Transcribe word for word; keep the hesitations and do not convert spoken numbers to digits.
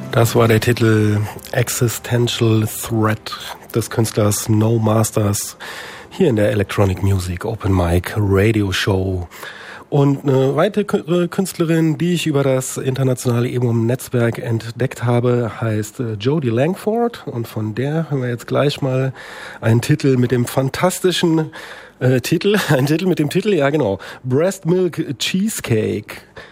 Das war der Titel Existential Threat des Künstlers No Masters hier in der Electronic Music Open Mic Radio Show. Und eine weitere Künstlerin, die ich über das internationale E M U M-Netzwerk entdeckt habe, heißt Jodie Langford. Und von der hören wir jetzt gleich mal einen Titel mit dem fantastischen äh, Titel, ein Titel mit dem Titel, ja genau, Breast Milk Cheesecake.